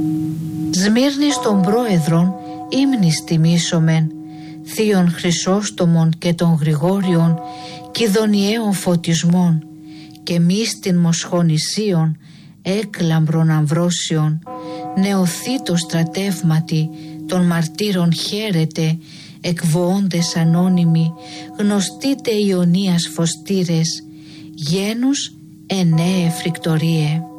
Σμύρνης των πρόεδρων ύμνης τιμήσομεν, θείων Χρυσόστομων και των Γρηγόριων, κηδωνιαίων φωτισμών, και μύστην Μοσχονησίων, έκλαμπρων Αμβρόσιων, νεοθήτω στρατεύματι των μαρτύρων χαίρετε, εκβοώντες ανώνυμοι, γνωστείτε Ιωνίας φωστήρες, γένους εννέε φρικτορίαι.